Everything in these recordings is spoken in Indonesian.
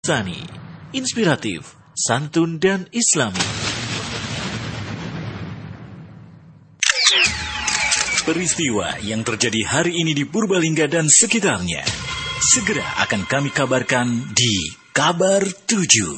Sani, inspiratif, santun dan islami. Peristiwa yang terjadi hari ini di Purbalingga dan sekitarnya segera akan kami kabarkan di Kabar 7.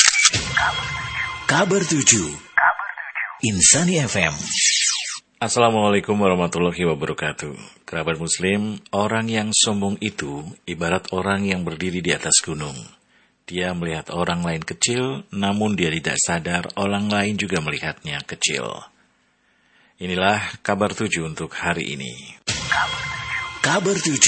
Kabar 7 Insani FM. Assalamualaikum warahmatullahi wabarakatuh. Kerabat muslim, orang yang sombong itu ibarat orang yang berdiri di atas gunung. Dia melihat orang lain kecil, namun dia tidak sadar orang lain juga melihatnya kecil. Inilah kabar 7 untuk hari ini. Kabar 7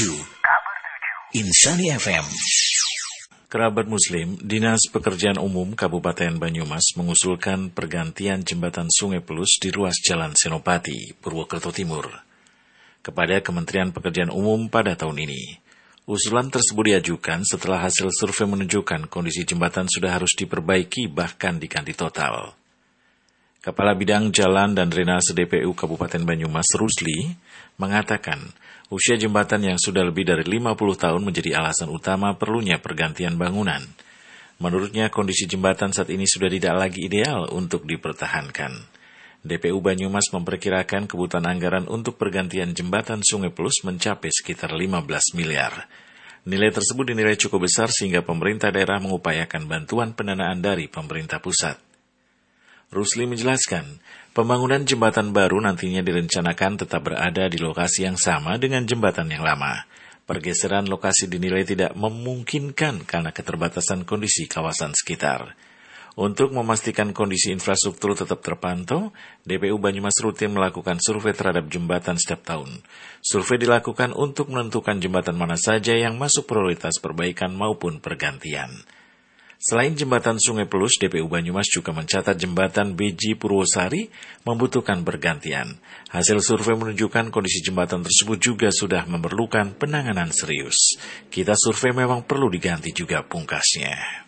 Insani FM. Kerabat muslim, Dinas Pekerjaan Umum Kabupaten Banyumas mengusulkan pergantian jembatan Sungai Pelus di ruas Jalan Senopati, Purwokerto Timur, kepada Kementerian Pekerjaan Umum pada tahun ini. Usulan tersebut diajukan setelah hasil survei menunjukkan kondisi jembatan sudah harus diperbaiki bahkan diganti total. Kepala Bidang Jalan dan Drainase DPU Kabupaten Banyumas, Rusli, mengatakan usia jembatan yang sudah lebih dari 50 tahun menjadi alasan utama perlunya pergantian bangunan. Menurutnya kondisi jembatan saat ini sudah tidak lagi ideal untuk dipertahankan. DPU Banyumas memperkirakan kebutuhan anggaran untuk pergantian jembatan Sungai Pelus mencapai sekitar 15 miliar. Nilai tersebut dinilai cukup besar sehingga pemerintah daerah mengupayakan bantuan pendanaan dari pemerintah pusat. Rusli menjelaskan, pembangunan jembatan baru nantinya direncanakan tetap berada di lokasi yang sama dengan jembatan yang lama. Pergeseran lokasi dinilai tidak memungkinkan karena keterbatasan kondisi kawasan sekitar. Untuk memastikan kondisi infrastruktur tetap terpantau, DPU Banyumas rutin melakukan survei terhadap jembatan setiap tahun. Survei dilakukan untuk menentukan jembatan mana saja yang masuk prioritas perbaikan maupun pergantian. Selain jembatan Sungai Pelus, DPU Banyumas juga mencatat jembatan Beji Purwosari membutuhkan pergantian. Hasil survei menunjukkan kondisi jembatan tersebut juga sudah memerlukan penanganan serius. Kita survei memang perlu diganti juga, pungkasnya.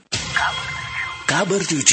Kabar 7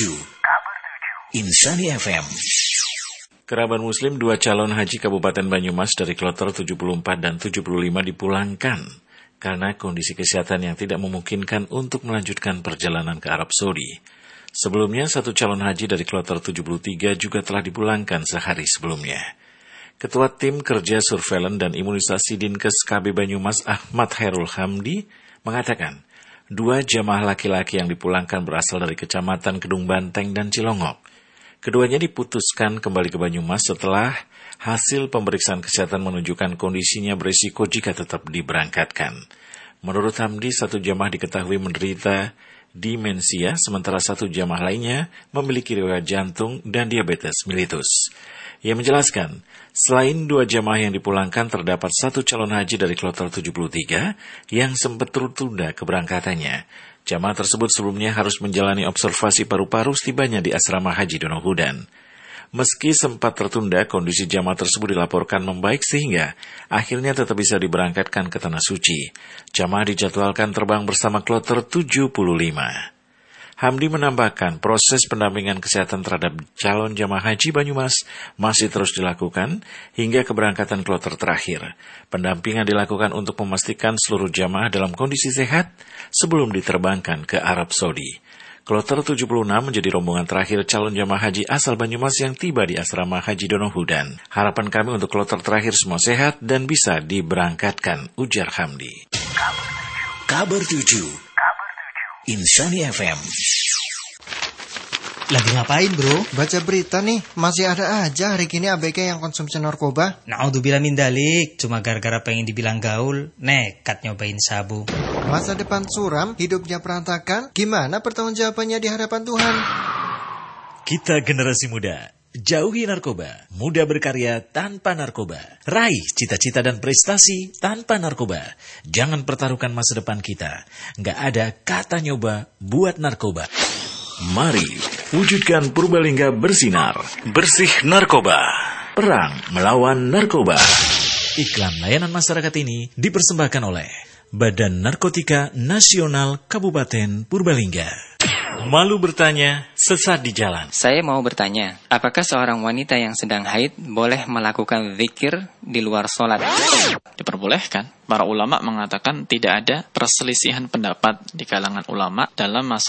Insani FM. Kerabat muslim, 2 calon haji Kabupaten Banyumas dari kloter 74 dan 75 dipulangkan karena kondisi kesehatan yang tidak memungkinkan untuk melanjutkan perjalanan ke Arab Saudi. Sebelumnya, 1 calon haji dari kloter 73 juga telah dipulangkan sehari sebelumnya. Ketua Tim Kerja Surveillance dan Imunisasi Dinkes KB Banyumas Ahmad Hairul Hamdi mengatakan, 2 jamaah laki-laki yang dipulangkan berasal dari Kecamatan Kedung Banteng dan Cilongok. Keduanya diputuskan kembali ke Banyumas setelah hasil pemeriksaan kesehatan menunjukkan kondisinya berisiko jika tetap diberangkatkan. Menurut Hamdi, 1 jamaah diketahui menderita demensia, sementara 1 jamaah lainnya memiliki riwayat jantung dan diabetes mellitus. Ia menjelaskan, selain 2 jamaah yang dipulangkan, terdapat 1 calon haji dari kloter 73 yang sempat tertunda keberangkatannya. Jamaah tersebut sebelumnya harus menjalani observasi paru-paru setibanya di asrama haji Donohudan. Meski sempat tertunda, kondisi jamaah tersebut dilaporkan membaik sehingga akhirnya tetap bisa diberangkatkan ke Tanah Suci. Jamaah dijadwalkan terbang bersama kloter 75. Hamdi menambahkan proses pendampingan kesehatan terhadap calon jamaah haji Banyumas masih terus dilakukan hingga keberangkatan kloter terakhir. Pendampingan dilakukan untuk memastikan seluruh jamaah dalam kondisi sehat sebelum diterbangkan ke Arab Saudi. Kloter 76 menjadi rombongan terakhir calon jamaah haji asal Banyumas yang tiba di asrama haji Donohudan. Harapan kami untuk kloter terakhir semua sehat dan bisa diberangkatkan, ujar Hamdi. Kabar 7 Insani FM. Lagi ngapain, bro? Baca berita nih, masih ada aja hari gini ABG yang konsumsi narkoba. Naudzubillah min dalik, cuma gara-gara pengen dibilang gaul, nekat nyobain sabu. Masa depan suram, hidupnya berantakan, gimana pertanggungjawabannya di hadapan Tuhan? Kita generasi muda, jauhi narkoba, muda berkarya tanpa narkoba, raih cita-cita dan prestasi tanpa narkoba. Jangan pertaruhkan masa depan kita. Nggak ada kata nyoba buat narkoba. Mari wujudkan Purbalingga bersinar, bersih narkoba, perang melawan narkoba. Iklan layanan masyarakat ini dipersembahkan oleh Badan Narkotika Nasional Kabupaten Purbalingga. Malu bertanya, sesat di jalan. Saya mau bertanya, apakah seorang wanita yang sedang haid boleh melakukan zikir di luar sholat? Diperbolehkan. Para ulama mengatakan tidak ada perselisihan pendapat di kalangan ulama dalam masalah